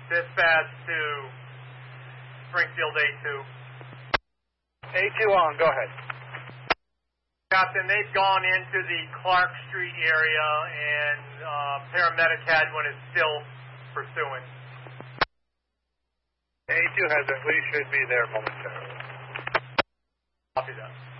Dispatch to Springfield A2. A2 on, go ahead. Captain, they've gone into the Clark Street area, and paramedic Hadwin is still pursuing. A2 has it. We should be there momentarily. Copy that.